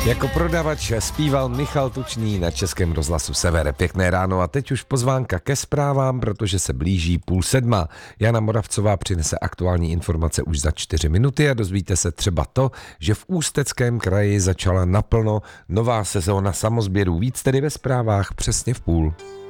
Jako prodavač zpíval Michal Tučný na Českém rozhlasu Sever. Pěkné ráno a teď už pozvánka ke zprávám, protože se blíží 6:30. Jana Moravcová přinese aktuální informace už za 4 minuty a dozvíte se třeba to, že v Ústeckém kraji začala naplno nová sezóna samozběrů. Víc tedy ve zprávách přesně v 6:30.